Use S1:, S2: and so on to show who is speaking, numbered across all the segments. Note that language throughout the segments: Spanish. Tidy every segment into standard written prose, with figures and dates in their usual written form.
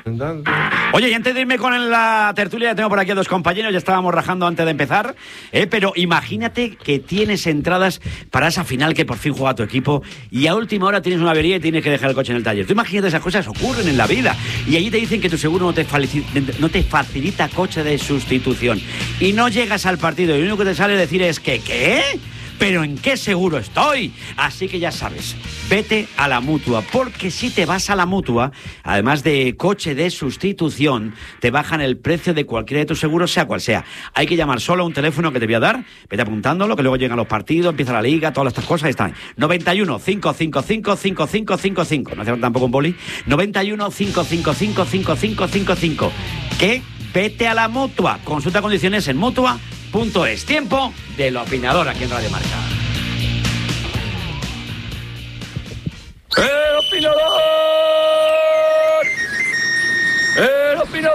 S1: Oye, y antes de irme con la tertulia, tengo por aquí a dos compañeros, ya estábamos rajando antes de empezar, pero imagínate que tienes entradas para esa final que por fin juega tu equipo y a última hora tienes una avería y tienes que dejar el coche en el taller. Tú imagínate, esas cosas ocurren en la vida y allí te dicen que tu seguro no te facilita coche de sustitución y no llegas al partido y lo único que te sale decir es que ¿qué? ¿Pero en qué seguro estoy? Así que ya sabes, vete a la Mutua, porque si te vas a la Mutua, además de coche de sustitución, te bajan el precio de cualquiera de tus seguros, sea cual sea. Hay que llamar solo a un teléfono que te voy a dar, vete apuntándolo, que luego llegan los partidos, empieza la liga, todas estas cosas, ahí están. 91 555 5555, no hace tampoco un boli. 91 555 5555. Que vete a la Mutua, consulta condiciones en Mutua.es. Tiempo del opinador aquí en Radio Marca. ¡El opinador! ¡El opinador!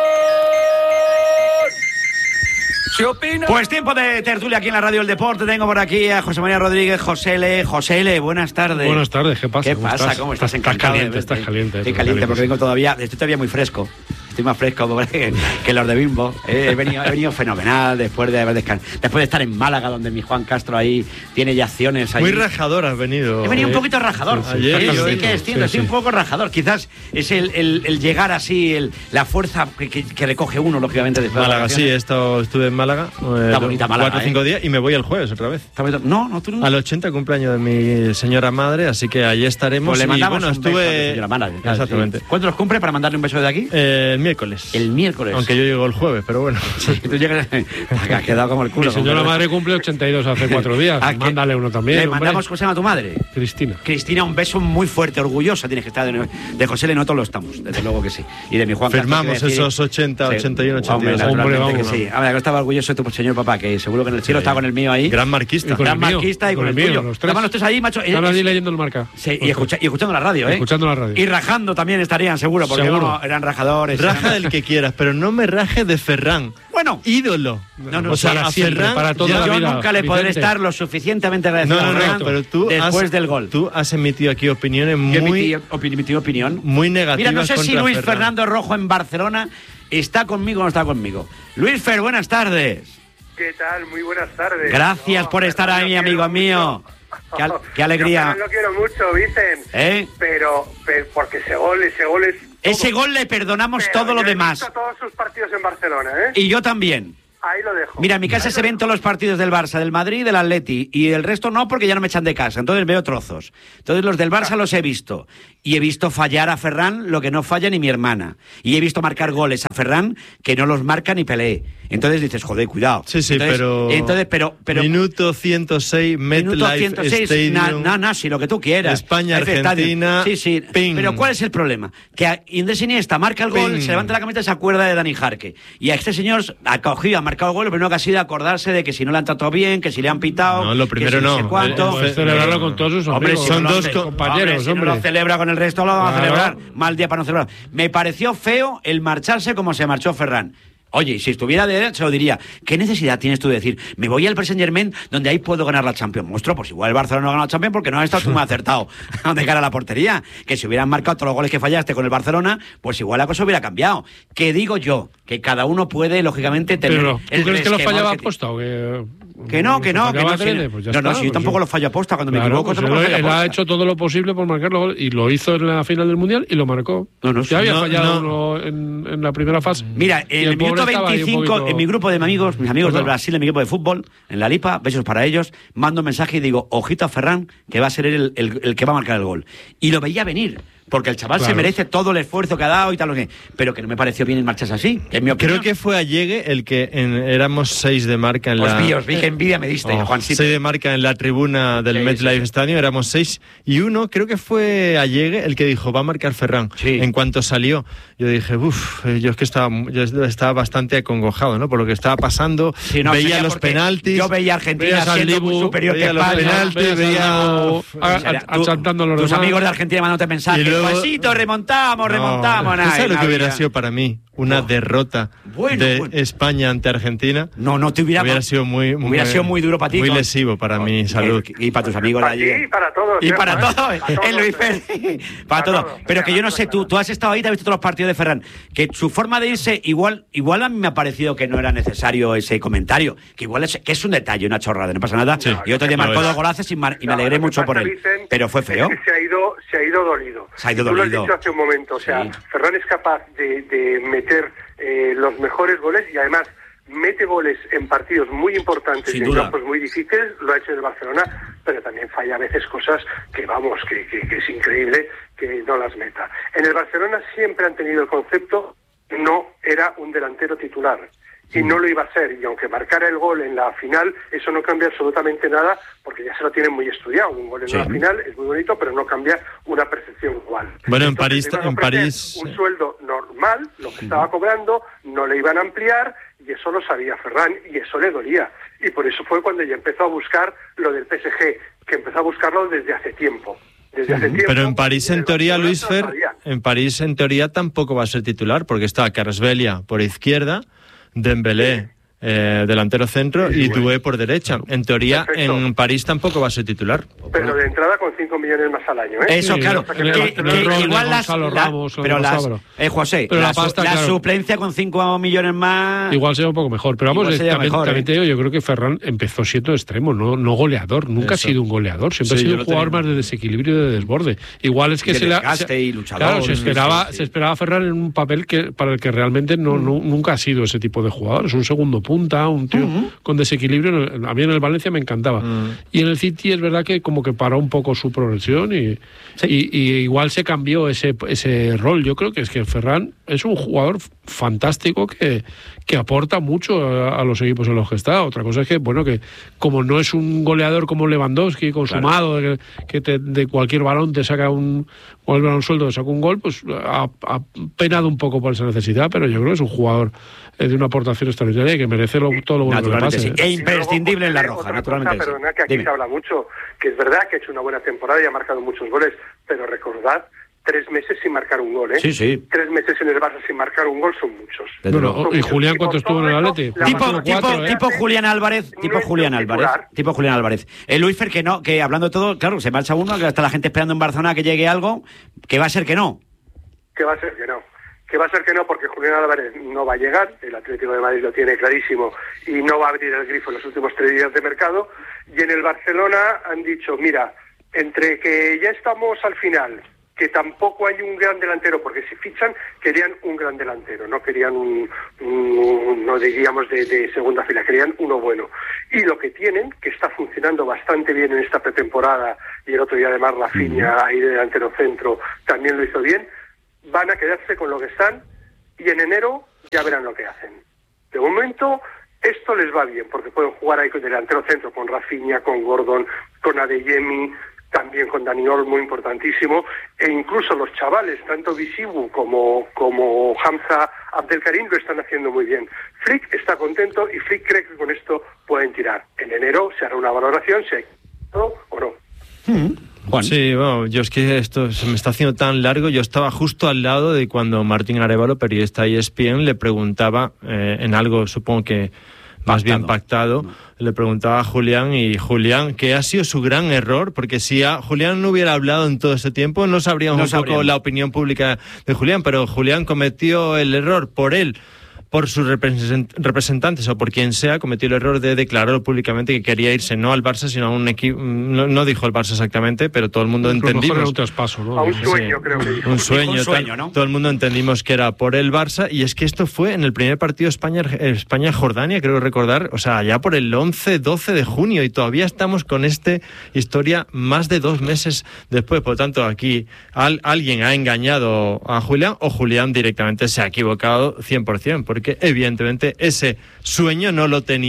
S1: ¿Se opina? Pues tiempo de tertulia aquí en la Radio del Deporte. Tengo por aquí a José María Rodríguez, José, buenas tardes.
S2: Buenas tardes, ¿qué pasa?
S1: ¿Qué pasa? ¿Cómo estás? Encantado.
S2: Estás caliente.
S1: Estoy caliente porque vengo todavía, estoy todavía muy fresco. Estoy más fresco que los de Bimbo. He venido fenomenal después de estar en Málaga, donde mi Juan Castro ahí tiene ya acciones. Ahí.
S3: Muy rajador has venido.
S1: He venido un poquito rajador. Estoy un poco rajador. Quizás es el llegar así, la fuerza que recoge uno, lógicamente, después
S3: Málaga,
S1: de
S3: sí, estuve en Málaga.
S1: Está bonita Málaga.
S3: 4 o 5 días y me voy el jueves otra vez.
S1: No, tú no.
S3: Al 80 cumpleaños de mi señora madre, así que allí estaremos.
S1: Pues le mandamos
S3: un beso a mi
S1: señora madre.
S3: Exactamente.
S1: Sí. ¿Cuánto los cumple para mandarle un beso de aquí?
S3: El miércoles.
S1: El miércoles.
S3: Aunque yo llego el jueves, pero bueno.
S1: Sí, tú llegas, has quedado como el culo.
S2: Mi señora madre cumple 82 hace 4 días. Mándale uno también.
S1: Le mandamos, ¿cómo se llama tu madre?
S2: Cristina,
S1: un beso muy fuerte, orgullosa tienes que estar de José Le, nosotros lo estamos, desde luego que sí. Y de mi Juan Castro.
S3: Firmamos esos 80, 81, 82.
S1: Hombre, que sí. A ver, yo estaba orgulloso de tu señor papá, que seguro que en el cielo está con el mío ahí.
S3: Gran marquista.
S1: Y con el tuyo. Estaban los tres ahí, macho.
S2: Están allí leyendo el Marca.
S1: Sí, y escuchando la radio, ¿eh?
S2: Escuchando la radio.
S1: Y rajando también estarían, seguro, porque no, eran rajadores.
S3: Raja del que quieras, pero no me raje de Ferran.
S1: Bueno,
S3: ídolo.
S1: No,
S3: o sea, a Ferran,
S2: para toda la vida,
S1: nunca le podré estar lo suficientemente agradecido a Ferran
S3: pero tú
S1: después del gol.
S3: Tú has emitido aquí opiniones muy
S1: opinión
S3: muy negativas.
S1: Mira, no sé si Luis
S3: Ferran.
S1: Fernando Rojo en Barcelona está conmigo o no está conmigo. Luis Fer, buenas tardes.
S4: ¿Qué tal? Muy buenas tardes.
S1: Gracias por estar ahí, amigo mío. Qué alegría.
S4: Yo lo quiero mucho, Vicen. Pero porque ese gol es...
S1: Ese gol le perdonamos todo lo demás.
S4: He visto todos sus partidos en Barcelona, ¿eh?
S1: Y yo también.
S4: Ahí lo dejo.
S1: Mira, en mi casa se ven todos los partidos del Barça, del Madrid y del Atleti. Y el resto no, porque ya no me echan de casa. Entonces veo trozos. Entonces los del Barça los he visto. Y he visto fallar a Ferran lo que no falla ni mi hermana. Y he visto marcar goles a Ferran que no los marca ni Pelé. Entonces dices, joder, cuidado.
S3: Sí,
S1: entonces, pero
S3: minuto 106, MetLife Stadium.
S1: No, sí, lo que tú quieras.
S3: España, Argentina.
S1: Sí.
S3: Ping.
S1: Pero ¿cuál es el problema? Que Indres Iniesta marca el gol, se levanta la camiseta y se acuerda de Dani Jarque. Y a este señor ha marcado el gol, lo primero que ha sido acordarse de que si no le han tratado bien, que si le han pitado.
S3: No, lo primero no.
S1: No sé cuánto.
S2: Celebrarlo con todos sus amigos.
S3: Son dos
S2: compañeros.
S1: Si no lo celebra con el resto, lo van a celebrar. Mal día para no celebrar. Me pareció feo el marcharse como se marchó Ferran. Oye, y si estuviera de él, se lo diría. ¿Qué necesidad tienes tú de decir, me voy al Paris Saint-Germain donde ahí puedo ganar la Champions? Monstruo, pues igual el Barcelona no ha ganado la Champions porque no has estado tú muy acertado de cara a la portería. Que si hubieran marcado todos los goles que fallaste con el Barcelona, pues igual la cosa hubiera cambiado. Que digo yo, que cada uno puede, lógicamente, tener...
S2: Pero, ¿tú crees que lo fallaba aposta o
S1: que no? Si yo tampoco lo fallo aposta cuando me equivoco.
S2: Él ha hecho todo lo posible por marcar los goles y lo hizo en la final del Mundial y lo marcó. Ya había fallado uno en la primera fase.
S1: Mira, en el minuto 25, en mi grupo de mis amigos del Brasil, en mi equipo de fútbol, en la Lipa, besos para ellos, mando un mensaje y digo, ojito a Ferran, que va a ser el que va a marcar el gol. Y lo veía venir. Porque el chaval se merece todo el esfuerzo que ha dado y tal, pero que no me pareció bien en marchas así, en mi opinión.
S3: Creo que fue a Llegue el que éramos 6 de marca en
S1: Os vi que envidia me diste, Juancito.
S3: 6 de marca en la tribuna del MetLife Stadium, éramos 6. Y uno, creo que fue a Llegue el que dijo, va a marcar Ferran.
S1: Sí.
S3: En cuanto salió, yo dije, yo es que estaba bastante acongojado, ¿no? Por lo que estaba pasando, veía los penaltis.
S1: Yo veía a Argentina siendo muy superior que España.
S3: Veía
S2: achantando a los
S1: tus
S2: demás.
S1: amigos de Argentina mandándote mensajes. Pasito, remontamos.
S3: ¿Sabes lo que hubiera sido para mí? Una derrota de España ante Argentina,
S1: no te hubiera
S3: sido muy
S1: duro para ti,
S3: muy lesivo para mi salud
S1: y para tus amigos de allí.
S4: Y para todos.
S1: Y para todos. Luis Fer. Para todos. Pero que yo no sé, tú has estado ahí, te has visto todos los partidos de Ferran, que su forma de irse, igual a mí me ha parecido que no era necesario ese comentario, que igual que es un detalle, una chorrada, no pasa nada. Sí. Y otro día marcó 2 golazos y me alegré mucho por él. Pero fue feo.
S4: Se ha ido dolido. Tú lo has dicho hace un momento, o sea, Ferran es capaz de meter los mejores goles y además mete goles en partidos muy importantes y en campos muy difíciles, lo ha hecho en el Barcelona, pero también falla a veces cosas que es increíble que no las meta. En el Barcelona siempre han tenido el concepto, no era un delantero titular y no lo iba a ser, y aunque marcara el gol en la final, eso no cambia absolutamente nada, porque ya se lo tienen muy estudiado. Un gol en la final es muy bonito, pero no cambia una percepción igual.
S3: Bueno, entonces, en París
S4: un sueldo normal, lo que estaba cobrando, no le iban a ampliar, y eso lo sabía Ferran, y eso le dolía. Y por eso fue cuando ya empezó a buscar lo del PSG, que empezó a buscarlo desde hace tiempo.
S3: Pero en París, en teoría, Luis Fer, en París, en teoría, tampoco va a ser titular, porque está Kvaratskhelia por izquierda, Dembélé delantero centro y Doué por derecha. En teoría, en París tampoco va a ser titular.
S4: Pero de entrada con 5 millones más al año, ¿eh?
S1: Eso, claro. Igual José,
S2: pero
S1: la suplencia con 5 millones más...
S2: Igual sería un poco mejor. Pero vamos, también te digo, yo creo que Ferran empezó siendo extremo, no goleador. Nunca ha sido un goleador. Siempre ha sido un jugador más de desequilibrio y de desborde. Igual es que se esperaba Ferran en un papel para el que realmente nunca ha sido ese tipo de jugador. Es un segundo punta, un tío con desequilibrio. A mí en el Valencia me encantaba. Y en el City es verdad que como que paró un poco su progresión y igual se cambió ese rol. Yo creo que es que Ferran es un jugador fantástico que aporta mucho a los equipos en los que está. Otra cosa es que, bueno, que como no es un goleador como Lewandowski, consumado, que de cualquier balón te saca un balón suelto, te saca un gol, pues ha penado un poco por esa necesidad, pero yo creo que es un jugador de una aportación extraordinaria y que merece todo lo bueno que le pase.
S1: Sí. E imprescindible en la roja, naturalmente.
S4: Perdona, que aquí se habla mucho, que es verdad que ha hecho una buena temporada y ha marcado muchos goles, pero recordad, 3 meses sin marcar un gol, ¿eh?
S1: Sí.
S4: 3 meses en el Barça sin marcar un gol son muchos.
S2: ¿Y Julián cuánto estuvo en el Atleti?
S1: Tipo Julián Álvarez. Luis Fer, que hablando de todo, claro, se marcha uno, que está la gente esperando en Barcelona que llegue algo, que va a ser que no.
S4: Que va a ser que no, porque Julián Álvarez no va a llegar, el Atlético de Madrid lo tiene clarísimo y no va a abrir el grifo en los últimos 3 días de mercado. Y en el Barcelona han dicho, mira, entre que ya estamos al final, que tampoco hay un gran delantero, porque si fichan querían un gran delantero, no querían no diríamos de segunda fila, querían uno bueno. Y lo que tienen, que está funcionando bastante bien en esta pretemporada, y el otro día además Rafinha, ahí de delantero centro, también lo hizo bien, van a quedarse con lo que están y en enero ya verán lo que hacen. De momento esto les va bien porque pueden jugar ahí con delantero centro, con Rafinha, con Gordon, con Adeyemi, también con Dani Olmo, importantísimo, e incluso los chavales, tanto Visibu como Hamza Abdelkarim, lo están haciendo muy bien. Flick está contento y Flick cree que con esto pueden tirar. En enero se hará una valoración si hay o no.
S3: Juan. Sí, bueno, yo es que esto se me está haciendo tan largo. Yo estaba justo al lado de cuando Martín Arévalo, periodista de ESPN, le preguntaba en algo, supongo que más bien pactado, le preguntaba a Julián, y Julián, ¿qué ha sido su gran error? Porque si Julián no hubiera hablado en todo este tiempo, no sabríamos un poco la opinión pública de Julián, pero Julián cometió el error por sus representantes o por quien sea, cometió el error de declarar públicamente que quería irse no al Barça, sino a un equipo, no dijo el Barça exactamente, pero todo el mundo entendimos.
S2: Era un traspaso, ¿no?
S4: A un sueño, creo que dijo.
S3: Un sueño, ¿no? Todo el mundo entendimos que era por el Barça, y es que esto fue en el primer partido España-Jordania, creo recordar, o sea, ya por el 11-12 de junio, y todavía estamos con esta historia más de 2 meses después. Por lo tanto, aquí alguien ha engañado a Julián, o Julián directamente se ha equivocado 100%, porque evidentemente ese sueño no lo tenía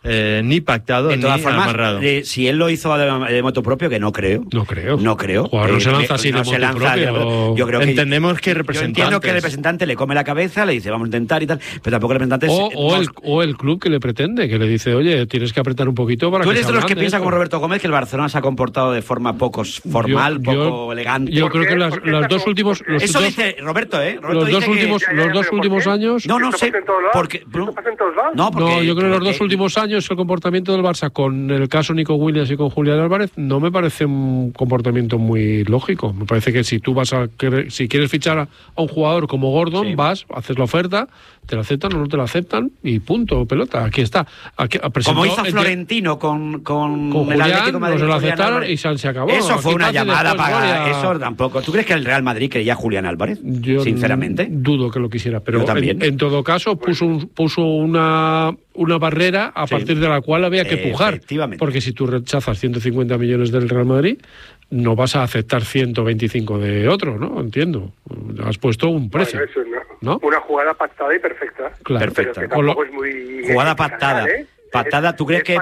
S3: ni pactado
S1: de todas
S3: ni
S1: formas,
S3: amarrado.
S1: Si él lo hizo de moto propio, que no creo.
S2: No creo.
S1: El
S2: jugador no se lanza así de moto propio.
S1: Yo creo que
S3: entendemos que
S1: entiendo que el representante le come la cabeza, le dice vamos a intentar y tal, pero tampoco el representante
S2: o el club que le pretende, que le dice, oye, tienes que apretar un poquito para que.
S1: ¿Tú eres de los que piensa como Roberto Gómez que el Barcelona se ha comportado de forma poco formal, poco elegante?
S2: Yo creo que los dos últimos.
S1: Eso dice Roberto,
S2: Roberto los dos últimos años.
S1: No sé. Porque
S2: yo creo que los dos últimos años el comportamiento del Barça con el caso Nico Williams y con Julián Álvarez no me parece un comportamiento muy lógico. Me parece que si tú si quieres fichar a un jugador como Gordon, vas, haces la oferta, te la aceptan o no te la aceptan y punto, pelota. Aquí está.
S1: Como hizo Florentino con
S2: Julián, el Atlético de Madrid, no se lo aceptaron y se acabó.
S1: Eso fue una llamada para eso tampoco. ¿Tú crees que el Real Madrid quería a Julián Álvarez?
S2: Yo
S1: sinceramente
S2: dudo que lo quisiera, pero en todo caso puso una barrera a partir de la cual había que pujar. Porque si tú rechazas 150 millones del Real Madrid, no vas a aceptar 125 de otro, ¿no? Entiendo. Has puesto un precio.
S4: Bueno, eso no. Una jugada pactada y perfecta.
S1: Claro. Perfecta.
S4: Que tampoco es muy
S1: jugada pactada. Patada, ¿tú crees que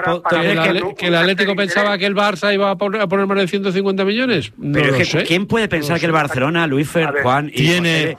S2: el Atlético pensaba que el Barça iba a poner más de 150 millones? No
S1: pero
S2: lo sé.
S1: ¿Quién puede pensar que el Barcelona, Luis Juan,
S3: tiene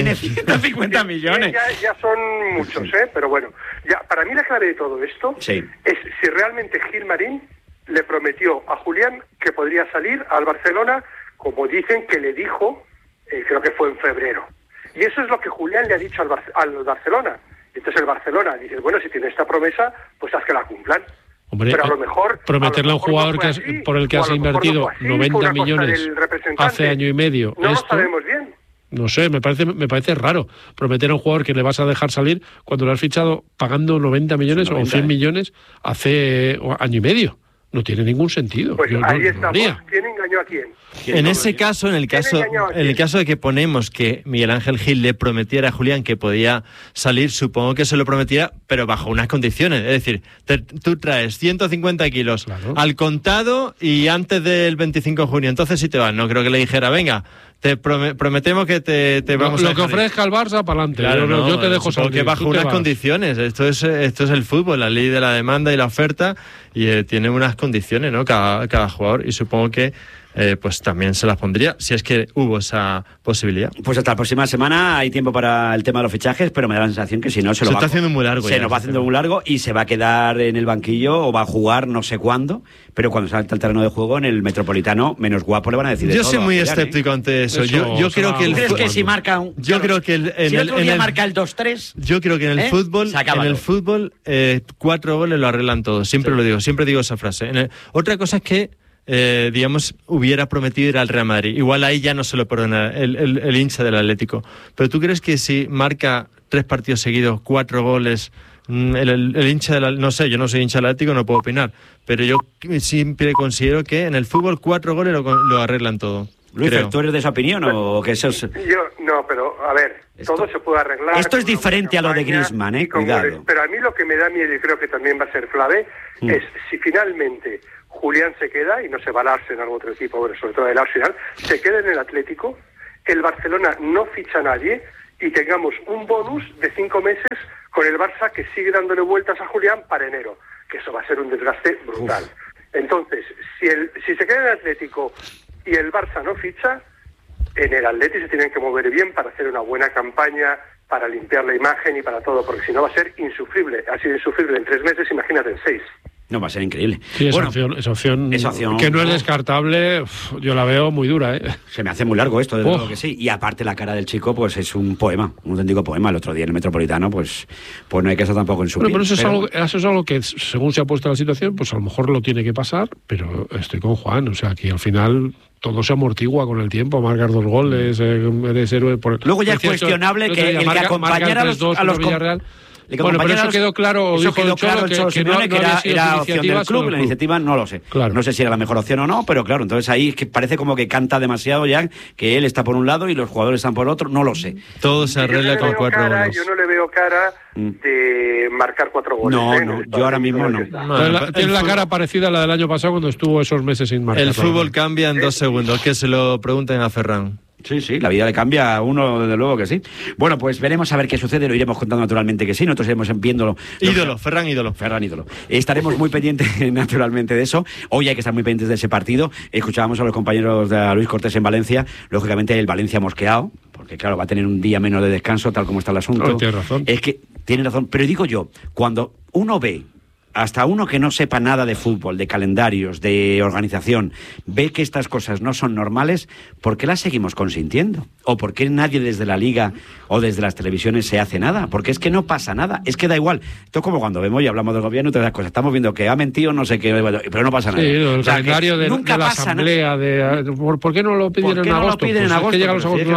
S1: 150 millones?
S4: Ya son muchos, pero bueno. Para mí la clave de todo esto es si realmente Gilmarín le prometió a Julián que podría salir al Barcelona, como dicen que le dijo, creo que fue en febrero. Y eso es lo que Julián le ha dicho al Barcelona. Entonces el Barcelona dice, bueno, si tiene esta promesa, pues haz que la cumplan.
S2: Hombre,
S4: pero a lo mejor
S2: prometerle a un jugador por el que has invertido 90 millones hace año y medio.
S4: No lo sabemos bien.
S2: No sé, me parece raro prometer a un jugador que le vas a dejar salir cuando lo has fichado pagando 90 millones o 100 millones hace año y medio. No tiene ningún sentido.
S4: Pues ahí estamos. ¿Quién engañó a quién?
S3: En ese caso, en el caso de que ponemos que Miguel Ángel Gil le prometiera a Julián que podía salir, supongo que se lo prometiera, pero bajo unas condiciones. Es decir, tú traes 150 kilos al contado y antes del 25 de junio. Entonces sí te vas. No creo que le dijera, venga, te prometemos que te vamos a
S2: lo que ofrezca el Barça, para adelante.
S3: Claro,
S2: yo te dejo salir.
S3: Porque bajo unas condiciones. Esto es el fútbol, la ley de la demanda y la oferta, y tiene unas condiciones, ¿no? Cada jugador, y supongo que pues también se las pondría si es que hubo esa posibilidad.
S1: Pues hasta la próxima semana hay tiempo para el tema de los fichajes, pero me da la sensación que si no se
S3: está haciendo muy largo.
S1: Se nos va haciendo muy largo y se va a quedar en el banquillo o va a jugar no sé cuándo, pero cuando salga al terreno de juego en el Metropolitano, menos guapo le van a decir.
S3: Yo soy muy escéptico ante eso. Yo creo que
S1: ¿crees que si marca un...
S3: Yo creo que
S1: si el otro día marca el 2-3...
S3: Yo creo que en el fútbol 4 goles lo arreglan todo. Siempre lo digo, siempre digo esa frase. Otra cosa es que digamos, hubiera prometido ir al Real Madrid. Igual ahí ya no se lo perdona el hincha del Atlético. Pero ¿tú crees que si marca 3 partidos seguidos, 4 goles, el hincha del... No sé, yo no soy hincha del Atlético, no puedo opinar, pero yo siempre considero que en el fútbol 4 goles lo arreglan todo.
S1: Luis, ¿tú eres de esa opinión o que eso es...?
S4: Yo no, pero a ver, todo se puede arreglar.
S1: Esto es diferente a lo de Griezmann, cuidado.
S4: Pero a mí lo que me da miedo, y creo que también va a ser clave, es si finalmente Julián se queda, y no se va al Arsenal o otro equipo, pero sobre todo el Arsenal, se queda en el Atlético, el Barcelona no ficha a nadie y tengamos un bonus de 5 meses con el Barça que sigue dándole vueltas a Julián para enero, que eso va a ser un desgaste brutal. Entonces, si se queda en el Atlético y el Barça no ficha, en el Atleti se tienen que mover bien para hacer una buena campaña, para limpiar la imagen y para todo, porque si no va a ser insufrible. Ha sido insufrible en 3 meses, imagínate en 6.
S1: No, va a ser increíble.
S2: Sí, esa opción que no es descartable, yo la veo muy dura, ¿eh?
S1: Se me hace muy largo esto, desde luego que sí. Y aparte la cara del chico, pues es un poema, un auténtico poema. El otro día en el Metropolitano, pues no hay que estar tampoco en su
S2: pero eso es algo que, según se ha puesto la situación, pues a lo mejor lo tiene que pasar, pero estoy con Juan, o sea, que al final todo se amortigua con el tiempo, marcar 2 goles, eres héroe por...
S1: Luego ya es cuestionable que el que acompañara a los
S2: Villarreal. Bueno, pero eso quedó claro, que no
S1: era opción del club, la iniciativa no lo sé.
S2: Claro.
S1: No sé si era la mejor opción o no, pero claro, entonces ahí es que parece como que canta demasiado ya, que él está por un lado y los jugadores están por otro, no lo sé.
S3: Todo se arregla con 4 goles.
S4: Yo no le veo cara de marcar 4 goles.
S1: No, yo ahora mismo no.
S2: Tiene la cara parecida a la del año pasado cuando estuvo esos meses sin marcar.
S3: El fútbol cambia en 2 segundos, que se lo pregunten a Ferran.
S1: Sí, la vida le cambia a uno, desde luego que sí. Bueno, pues veremos a ver qué sucede, lo iremos contando naturalmente que sí, nosotros iremos viéndolo.
S3: Ferran Ídolo.
S1: Estaremos muy pendientes naturalmente de eso. Hoy hay que estar muy pendientes de ese partido. Escuchábamos a los compañeros de Luis Cortés en Valencia, lógicamente el Valencia mosqueado, porque claro, va a tener un día menos de descanso, tal como está el asunto.
S2: Tiene razón.
S1: Es que tiene razón, pero digo yo, cuando uno ve, hasta uno que no sepa nada de fútbol, de calendarios, de organización, ve que estas cosas no son normales, ¿por qué las seguimos consintiendo? ¿O por qué nadie desde la Liga o desde las televisiones se hace nada? Porque es que no pasa nada, es que da igual. Esto es como cuando vemos y hablamos del gobierno y todas las cosas. Estamos viendo que ha mentido, no sé qué, pero no pasa nada.
S2: Sí, el calendario de la asamblea, ¿por qué no lo piden en agosto?
S1: Es que
S2: llegan los agostos, no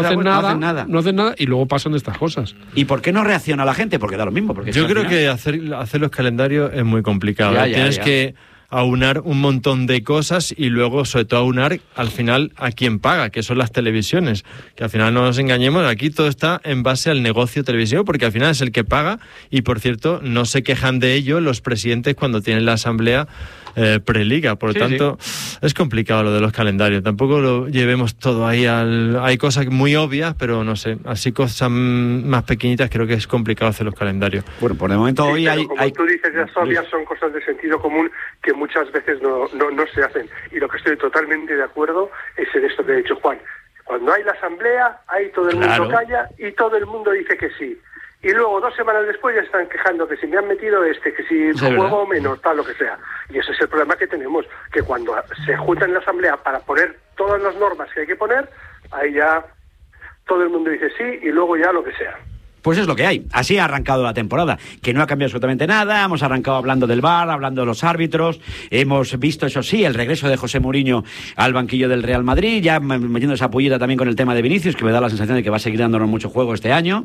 S2: hacen nada y luego pasan estas cosas.
S1: ¿Y por qué no reacciona la gente? Porque da lo mismo. Porque
S3: yo creo que hacer los calendarios es muy complicado. Tienes que aunar un montón de cosas y luego, sobre todo, aunar al final a quien paga, que son las televisiones. Que al final no nos engañemos, aquí todo está en base al negocio televisivo, porque al final es el que paga y, por cierto, no se quejan de ello los presidentes cuando tienen la asamblea preliga. Por lo tanto, es complicado lo de los calendarios. Tampoco lo llevemos todo ahí hay cosas muy obvias, pero no sé, así cosas más pequeñitas creo que es complicado hacer los calendarios.
S1: Bueno, por el momento hoy
S4: como tú dices, las obvias son cosas de sentido común que muchas veces no se hacen. Y lo que estoy totalmente de acuerdo es en esto que ha dicho Juan. Cuando hay la asamblea, ahí todo el mundo calla y todo el mundo dice que sí. Y luego 2 semanas después ya están quejando que si me han metido que si juego menos, tal, lo que sea. Y ese es el problema que tenemos, que cuando se juntan en la asamblea para poner todas las normas que hay que poner, ahí ya todo el mundo dice sí y luego ya lo que sea.
S1: Pues es lo que hay. Así ha arrancado la temporada, que no ha cambiado absolutamente nada. Hemos arrancado hablando del VAR, hablando de los árbitros. Hemos visto, eso sí, el regreso de José Mourinho al banquillo del Real Madrid, ya metiendo esa pullita también con el tema de Vinicius, que me da la sensación de que va a seguir dándonos mucho juego este año.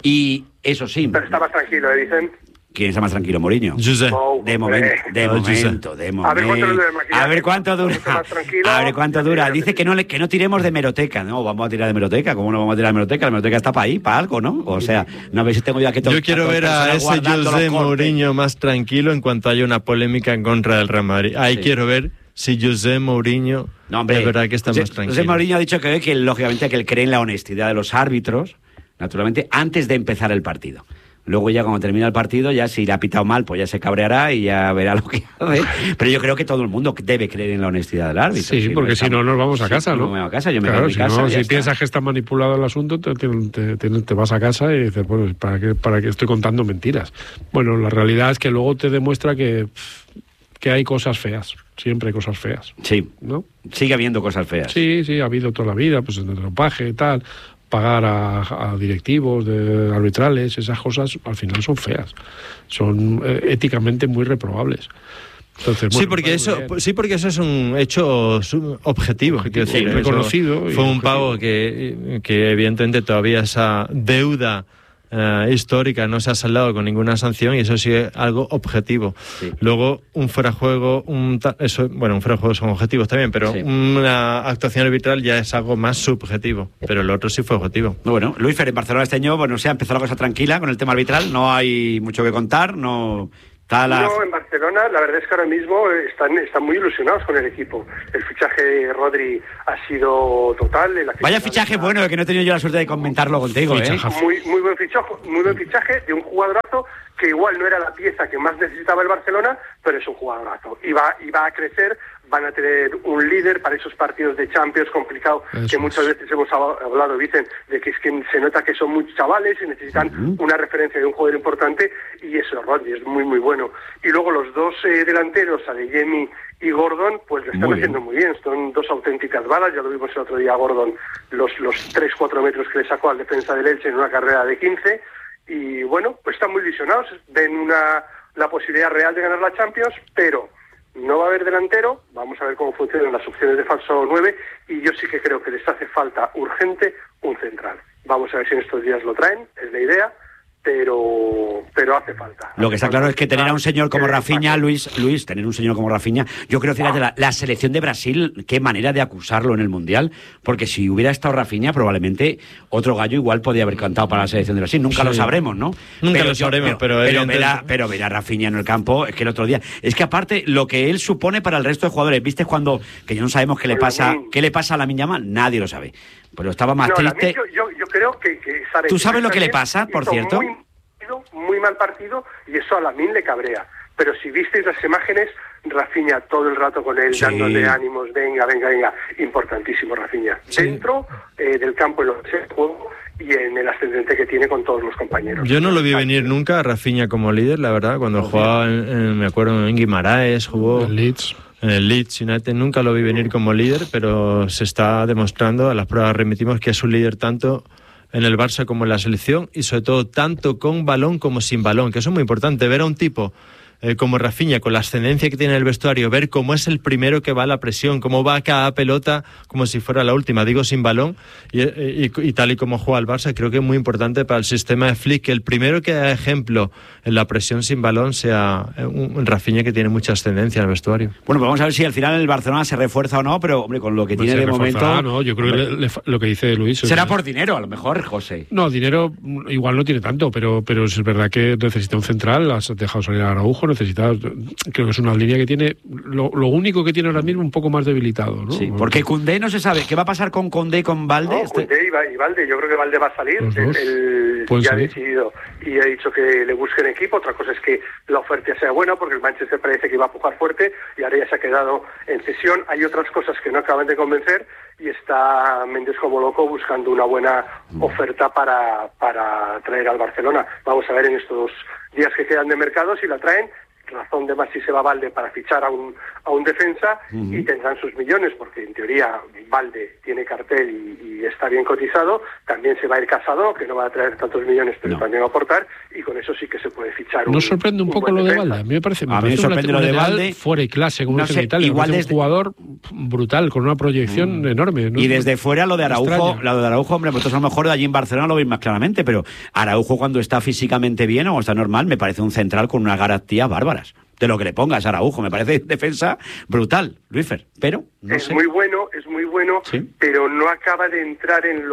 S1: Y eso sí.
S4: Pero está más tranquilo, dicen.
S1: ¿Quién está más tranquilo, Mourinho?
S3: José.
S1: De momento. A ver cuánto dura. Dice que no tiremos de hemeroteca. No, vamos a tirar de hemeroteca. ¿Cómo no vamos a tirar de hemeroteca? La hemeroteca está para ahí, para algo, ¿no? O sea, no veis si tengo yo aquí todo.
S3: Yo quiero ver a ese José Mourinho más tranquilo en cuanto haya una polémica en contra del Real Madrid. Ahí quiero ver si José Mourinho de verdad que está más tranquilo.
S1: José Mourinho ha dicho que lógicamente que él cree en la honestidad de los árbitros, naturalmente, antes de empezar el partido. Luego ya cuando termina el partido, ya si le ha pitado mal, pues ya se cabreará y ya verá lo que hace. Pero yo creo que todo el mundo debe creer en la honestidad del árbitro.
S2: Sí, porque si no nos vamos a casa, ¿no?
S1: Me voy a casa, yo me voy a casa.
S2: Si piensas que está manipulado el asunto, te vas a casa y dices, bueno, ¿para qué estoy contando mentiras? Bueno, la realidad es que luego te demuestra que hay cosas feas. Siempre hay cosas feas.
S1: Sí,
S2: ¿no?
S1: Sigue habiendo cosas feas.
S2: Sí, ha habido toda la vida, pues el dopaje y tal. Pagar a directivos de arbitrales, esas cosas al final son feas, son éticamente muy reprobables. Entonces,
S3: porque eso es un hecho objetivo, quiero decir,
S2: reconocido.
S3: Fue un pago que evidentemente todavía esa deuda histórica no se ha saldado con ninguna sanción y eso sí es algo objetivo. Sí. Luego, un fuera de juego, un fuera de juego son objetivos también, pero una actuación arbitral ya es algo más subjetivo, pero el otro sí fue objetivo.
S1: Bueno, Luis Fer, en Barcelona este año, ha empezado la cosa tranquila con el tema arbitral, no hay mucho que contar, No, en
S4: Barcelona la verdad es que ahora mismo están muy ilusionados con el equipo. El fichaje de Rodri ha sido total.
S1: Vaya fichaje bueno, que no he tenido yo la suerte de comentarlo contigo.
S4: Muy buen fichaje de un jugadorazo que igual no era la pieza que más necesitaba el Barcelona, pero es un jugadorazo. Y va a crecer, van a tener un líder para esos partidos de Champions complicados que muchas veces hemos hablado, dicen, de que es que se nota que son muchos chavales y necesitan una referencia de un jugador importante, y eso Rodri es muy muy bueno. Y luego los dos delanteros, Adeyemi y Gordon, pues lo están haciendo muy bien, son dos auténticas balas. Ya lo vimos el otro día a Gordon, los 3-4 metros que le sacó al defensa del Elche en una carrera de 15, y bueno, pues están muy visionados, ven la posibilidad real de ganar la Champions, pero no va a haber delantero. Vamos a ver cómo funcionan las opciones de falso 9, y yo sí que creo que les hace falta urgente un central. Vamos a ver si en estos días lo traen, es la idea, pero hace falta.
S1: Lo que está claro es que tener a un señor como Rafinha, Luis, tener un señor como Rafinha, yo creo que la selección de Brasil, qué manera de acusarlo en el Mundial, porque si hubiera estado Rafinha, probablemente otro gallo igual podía haber cantado para la selección de Brasil. Nunca lo sabremos, ¿no? Pero ver a Rafinha en el campo, es que el otro día, es que aparte lo que él supone para el resto de jugadores, ¿viste que no sabemos qué le pasa a Lamine Yamal? Nadie lo sabe. Pero estaba más triste.
S4: Yo creo que sabe.
S1: ¿Tú sabes lo que le pasa, por cierto?
S4: Muy mal partido, y eso a Lamine le cabrea. Pero si visteis las imágenes, Rafinha todo el rato con él, dándole ánimos, venga. Importantísimo Rafinha. Sí. Dentro del campo, en lo que sea el juego y en el ascendente que tiene con todos los compañeros.
S3: Yo no lo vi venir nunca a Rafinha como líder, la verdad. Cuando jugaba, me acuerdo, en Guimaraes, jugó en el Leeds United, nunca lo vi venir como líder, pero se está demostrando, a las pruebas remitimos, que es un líder tanto en el Barça como en la selección, y sobre todo tanto con balón como sin balón, que eso es muy importante, ver a un tipo como Rafinha, con la ascendencia que tiene en el vestuario, ver cómo es el primero que va a la presión, cómo va a cada pelota como si fuera la última, digo sin balón, y tal y como juega el Barça, creo que es muy importante para el sistema de Flick que el primero que da ejemplo en la presión sin balón sea un Rafinha, que tiene mucha ascendencia en el vestuario.
S1: Bueno, pues vamos a ver si al final el Barcelona se refuerza o no, pero hombre, con lo que tiene de momento...
S2: No, yo creo que lo que dice Luis...
S1: Será por dinero, a lo mejor, José.
S2: No, dinero igual no tiene tanto, pero es verdad que necesita un central, has dejado salir a Araujo, creo que es una línea que tiene lo único que tiene ahora mismo un poco más debilitado, ¿no?
S1: Sí, porque Koundé no se sabe qué va a pasar con Koundé y con Balde.
S4: No, Koundé y Balde, yo creo que Balde va a salir, él ya ha decidido y ha dicho que le busquen equipo. Otra cosa es que la oferta sea buena, porque el Manchester parece que iba a pujar fuerte y ahora ya se ha quedado en cesión. Hay otras cosas que no acaban de convencer y está Méndez como loco buscando una buena oferta para traer al Barcelona. Vamos a ver en estos días que quedan de mercado si la traen. Razón de más si se va Balde para fichar a un defensa y tendrán sus millones, porque en teoría Balde tiene cartel y está bien cotizado. También se va a ir Casado, que no va a traer tantos millones, pero también va a aportar, y con eso sí que se puede fichar.
S2: ¿No sorprende un poco lo de Balde? A mí me parece
S1: sorprende lo de Balde
S2: fuera de clase, como dicen en Italia.
S1: Igual
S2: es un jugador brutal, con una proyección enorme, ¿no?
S1: Y desde fuera lo de Araujo, hombre, vosotros a lo mejor de allí en Barcelona lo veis más claramente, pero Araujo, cuando está físicamente bien o está normal, me parece un central con unas garantías bárbaras. De lo que le pongas a Araujo, me parece defensa brutal, Luisfer, pero no sé.
S4: Muy bueno, ¿sí? Pero no acaba de entrar en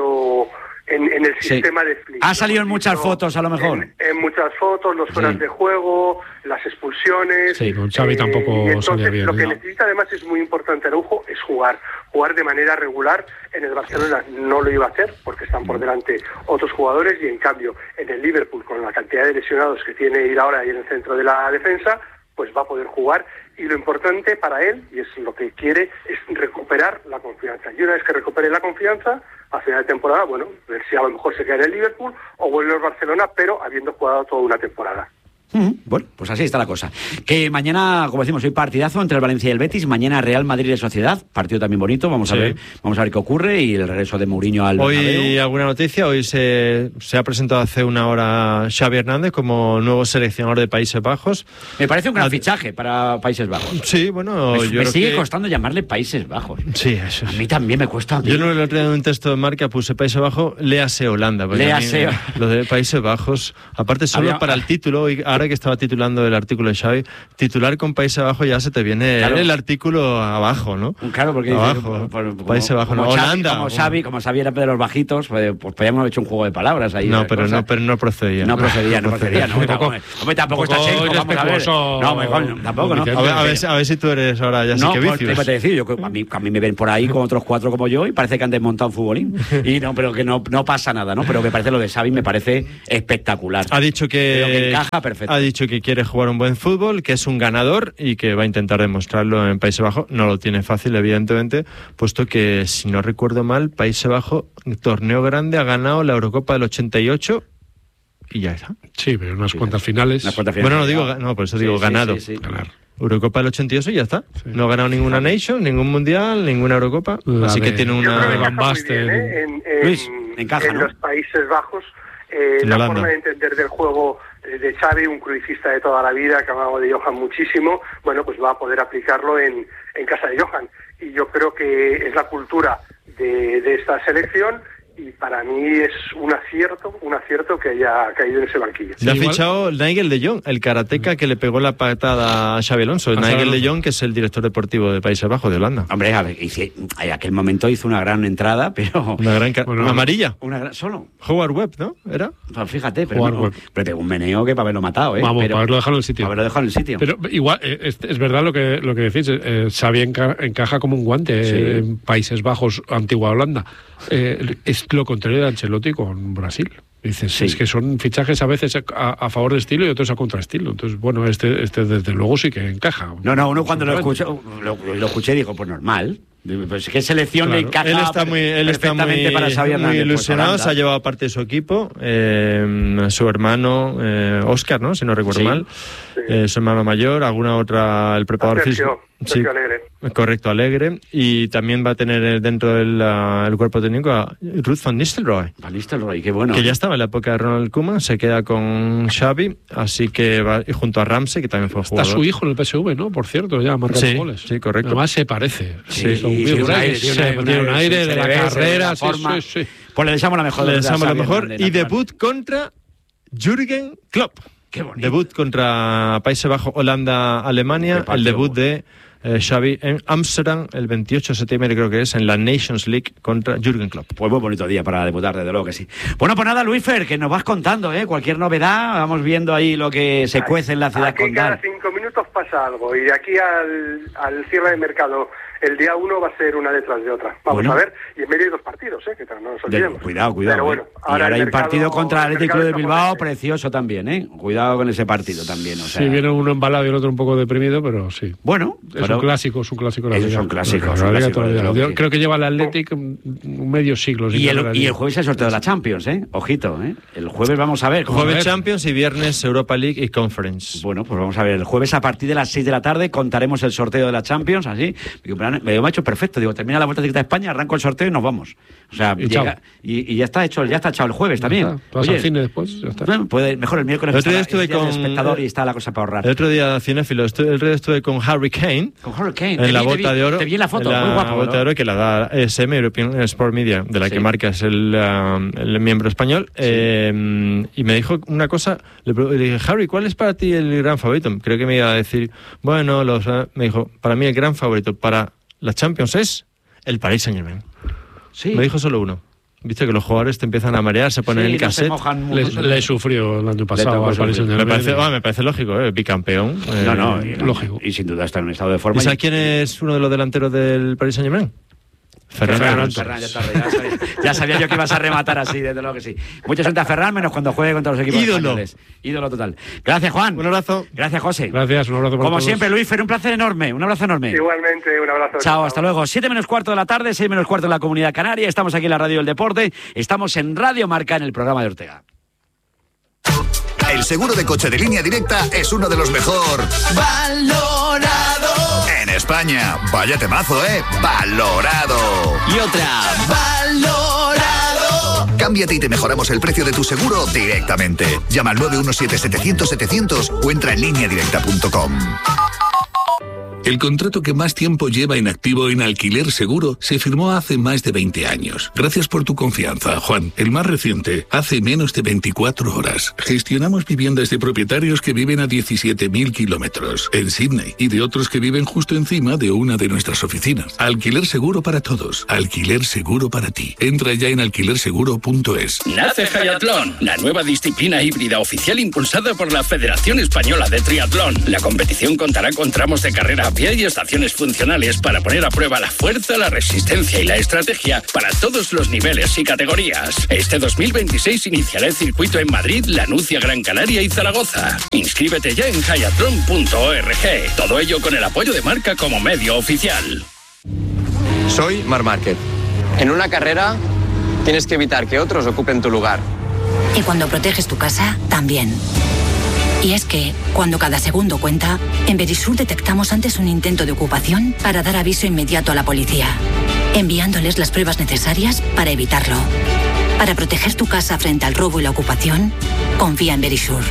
S4: el sistema de Flick.
S1: Ha salido en muchas fotos, a lo mejor.
S4: En muchas fotos, los fueras de juego, las expulsiones.
S2: Sí, con Xavi tampoco salía bien.
S4: Lo que necesita además es muy importante Araujo, es jugar de manera regular. En el Barcelona no lo iba a hacer porque están por delante otros jugadores, y en cambio en el Liverpool, con la cantidad de lesionados que tiene ir ahora ahí en el centro de la defensa, pues va a poder jugar, y lo importante para él, y es lo que quiere, es recuperar la confianza. Y una vez que recupere la confianza, a final de temporada, bueno, ver si a lo mejor se queda en el Liverpool o vuelve al Barcelona, pero habiendo jugado toda una temporada.
S1: Bueno, pues así está la cosa. Que mañana, como decimos, hoy partidazo entre el Valencia y el Betis. Mañana Real Madrid y Sociedad, partido también bonito. Vamos a ver qué ocurre, y el regreso de Mourinho al Bernabéu.
S3: Hoy alguna noticia. Hoy se ha presentado hace una hora Xavi Hernández como nuevo seleccionador de Países Bajos.
S1: Me parece un gran fichaje para Países Bajos.
S3: Sí, bueno,
S1: me sigue costando llamarle Países Bajos.
S3: Sí, eso es.
S1: A mí también me cuesta.
S3: Yo no le he traído un texto de Marca, puse Países Bajos, léase Holanda.
S1: Léase.
S3: Lo de Países Bajos, aparte solo para el título, y ahora que estaba titulando el artículo de Xavi, titular con Países Bajos, ya se te viene el artículo abajo, ¿no?
S1: Claro, porque
S3: abajo, Países Bajos, no, Holanda.
S1: Como Xavi era de los bajitos, pues podíamos haber hecho un juego de palabras ahí.
S3: No, pero no procedía.
S1: No procedía. Tampoco está Chenko, vamos a ver. No, tampoco, ¿no?
S3: A ver si tú eres ahora ya sí que vicios.
S1: No, te decir, a mí me ven por ahí con otros 4 como yo y parece que han desmontado un futbolín. Y no, pero que no pasa nada, ¿no? Pero me parece lo de Xavi, me parece espectacular.
S3: Ha dicho que
S1: encaja perfecto.
S3: Ha dicho que quiere jugar un buen fútbol, que es un ganador y que va a intentar demostrarlo en Países Bajos. No lo tiene fácil, evidentemente, puesto que, si no recuerdo mal, Países Bajos, torneo grande, ha ganado la Eurocopa del 88 y ya está.
S2: Sí, pero unas cuantas finales.
S3: Bueno, por eso digo ganado.
S2: Ganar.
S3: Eurocopa del 88 y ya está. Sí. No ha ganado ninguna Nation, ningún Mundial, ninguna Eurocopa. Así que tiene una...
S4: Van Basten.
S1: Luis, encaja,
S4: en los Países Bajos, la forma de entender del juego de Xavi, un crucifista de toda la vida, que amaba de Johan muchísimo, bueno, pues va a poder aplicarlo en casa de Johan. Y yo creo que es la cultura de esta selección, y para mí es un acierto que haya caído en ese banquillo.
S3: Le ha fichado Nigel de Jong, el karateca que le pegó la patada a Xabi Alonso. Nigel de Jong, que es el director deportivo de Países Bajos, de Holanda.
S1: Hombre, a ver, en aquel momento hizo una gran entrada, pero...
S3: Una amarilla.
S1: Solo.
S3: Howard Webb, ¿no? ¿Era?
S1: Pues fíjate, pero pegó un meneo que para haberlo matado, ¿eh?
S2: Vamos,
S1: pero,
S2: para haberlo dejado en el sitio.
S1: Para haberlo dejado en el sitio.
S2: Pero igual, es verdad lo que decís, Xavi encaja como un guante en Países Bajos, antigua Holanda. Es lo contrario de Ancelotti con Brasil. Dices, es que son fichajes a veces a favor de estilo y otros a contraestilo. Entonces, bueno, este desde luego sí que encaja.
S1: No, uno cuando lo escuché dijo, pues normal. Pues qué selección le encaja.
S3: Él está
S1: para Xavi Hernández,
S3: muy ilusionado,
S1: pues,
S3: se ha llevado parte de su equipo, su hermano Óscar, ¿no? Si no recuerdo mal, su hermano mayor, alguna otra, el preparador físico.
S4: Sergio Alegre.
S3: Correcto, Alegre. Y también va a tener dentro del cuerpo técnico a Ruud van Nistelrooy.
S1: Van Nistelrooy, qué bueno.
S3: Que ya estaba en la época de Ronald Koeman, se queda con Xavi, así que va, y junto a Ramsey, que también fue jugador.
S2: Está su hijo en el PSV, ¿no? Por cierto, ya marcando goles.
S3: Sí, correcto.
S2: Además se parece.
S1: Tiene
S2: un aire de la carrera, sí.
S1: Pues le deseamos lo mejor.
S3: Y debut contra Jürgen Klopp.
S1: Qué bonito.
S3: Debut contra Países Bajos, Holanda, Alemania. El debut de Xavi en Ámsterdam el 28 de septiembre, creo que es, en la Nations League contra Jürgen Klopp.
S1: Pues muy bonito día para debutar, desde luego que sí. Bueno, pues nada, Luisfer, que nos vas contando, cualquier novedad, vamos viendo ahí lo que se cuece en la ciudad condal.
S4: Cada 5 minutos pasa algo, y de aquí al cierre de mercado el día 1 va a ser una detrás de otra. Vamos a ver, y en medio hay 2 partidos, que no nos olvidemos.
S1: Cuidado.
S4: Pero bueno,
S1: ahora hay un partido contra el Atlético de Bilbao precioso también, Cuidado con ese partido también. O sea...
S2: Sí, viene uno embalado y el otro un poco deprimido, pero sí.
S1: Bueno,
S2: es un clásico de la
S1: Liga. Son clásicos.
S2: Creo que lleva el Athletic un medio siglo.
S1: Y el jueves el sorteo de la Champions, Ojito, El jueves vamos a ver.
S3: Jueves Champions y viernes Europa League y Conference.
S1: Bueno, pues vamos a ver. El jueves a partir de las 6 de la tarde contaremos el sorteo de la Champions, así. Me ha hecho perfecto. Digo, termina la Vuelta Ciclista de España, arranco el sorteo y nos vamos. O sea, y ya está hecho, echado el jueves también.
S2: Vas al cine después, ya está.
S1: Bueno, mejor el miércoles.
S3: El otro día estuve
S1: con espectador y está la cosa para ahorrar.
S3: El otro día, cinéfilo, estuve con Harry Kane. En la Bota de Oro.
S1: Te vi en la foto, muy guapo.
S3: La Bota de Oro que la da ESM, European Sport Media, de la que marca es el miembro español. Y me dijo una cosa, le dije, Harry, ¿cuál es para ti el gran favorito? Creo que me iba a decir, bueno, me dijo, para mí el gran favorito para la Champions es el Paris Saint-Germain.
S1: Sí.
S3: Me dijo solo uno. Viste que los jugadores te empiezan a marear, se ponen en el cassette.
S2: Le sufrió el año pasado al Paris Saint-Germain.
S3: Me parece lógico, bicampeón.
S1: Lógico. Y sin duda está en un estado de forma.
S3: ¿Y sabes quién es uno de los delanteros del Paris Saint-Germain?
S1: Ferran, ya sabía yo que ibas a rematar así, desde luego que sí. Mucha suerte a Ferran, menos cuando juegue contra los equipos españoles. Ídolo total. Gracias, Juan.
S3: Un abrazo.
S1: Gracias, José.
S2: Gracias, un abrazo para
S1: Como
S2: todos.
S1: siempre, Luis Fer, un placer enorme. Un abrazo enorme.
S4: Igualmente, un abrazo.
S1: Chao, hasta luego. 7 menos cuarto de la tarde, 6 menos cuarto en la Comunidad Canaria. Estamos aquí en la Radio del Deporte. Estamos en Radio Marca, en el programa de Ortega.
S5: El seguro de coche de Línea Directa es uno de los mejor valorado en España. Vaya temazo, valorado.
S6: Y otra, valorado.
S5: Cámbiate y te mejoramos el precio de tu seguro directamente. Llama al 917-700-700 o entra en lineadirecta.com.
S7: El contrato que más tiempo lleva en activo en Alquiler Seguro se firmó hace más de 20 años. Gracias por tu confianza, Juan. El más reciente, hace menos de 24 horas. Gestionamos viviendas de propietarios que viven a 17.000 kilómetros en Sydney y de otros que viven justo encima de una de nuestras oficinas. Alquiler Seguro para todos. Alquiler Seguro para ti. Entra ya en alquilerseguro.es.
S6: Nace Hayatlón, la nueva disciplina híbrida oficial impulsada por la Federación Española de Triatlón. La competición contará con tramos de carrera a pie y estaciones funcionales para poner a prueba la fuerza, la resistencia y la estrategia para todos los niveles y categorías. Este 2026 iniciará el circuito en Madrid, Lanucia, Gran Canaria y Zaragoza. Inscríbete ya en hayatlon.org. Todo ello con el apoyo de Marca como medio oficial.
S8: Soy Marc Márquez. En una carrera tienes que evitar que otros ocupen tu lugar.
S9: Y cuando proteges tu casa, también. Y es que, cuando cada segundo cuenta, en Verisur detectamos antes un intento de ocupación para dar aviso inmediato a la policía, enviándoles las pruebas necesarias para evitarlo. Para proteger tu casa frente al robo y la ocupación, confía en Verisur.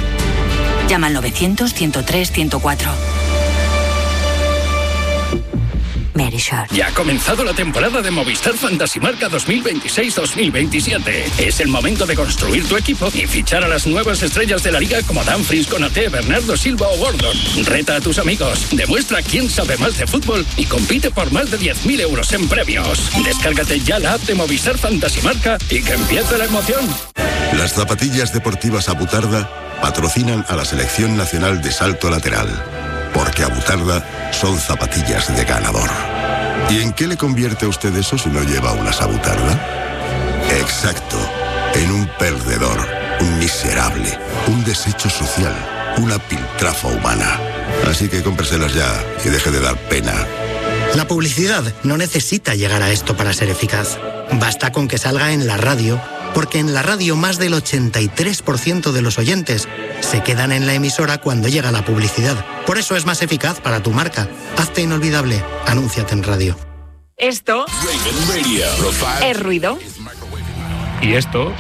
S9: Llama al 900-103-104. Verisure.
S6: Ya ha comenzado la temporada de Movistar Fantasy Marca 2026-2027. Es el momento de construir tu equipo y fichar a las nuevas estrellas de la liga como Dumfries, Konaté, Bernardo Silva o Gordon. Reta a tus amigos, demuestra quién sabe más de fútbol y compite por más de 10.000 euros en premios. Descárgate ya la app de Movistar Fantasy Marca y que empiece la emoción.
S10: Las zapatillas deportivas Abutarda patrocinan a la Selección Nacional de Salto Lateral, porque Abutarda son zapatillas de ganador. ¿Y en qué le convierte a usted eso si no lleva unas Abutarda? Exacto, en un perdedor, un miserable, un desecho social, una piltrafa humana. Así que cómpreselas ya y deje de dar pena.
S11: La publicidad no necesita llegar a esto para ser eficaz. Basta con que salga en la radio, porque en la radio más del 83% de los oyentes se quedan en la emisora cuando llega la publicidad. Por eso es más eficaz para tu marca. Hazte inolvidable. Anúnciate en radio.
S12: Esto es ruido.
S13: Y esto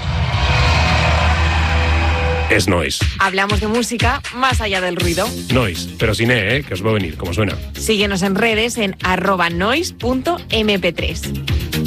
S13: es noise.
S12: Hablamos de música más allá del ruido.
S13: Noise, pero sin que os va a venir, como suena.
S12: Síguenos en redes en @noise.mp3.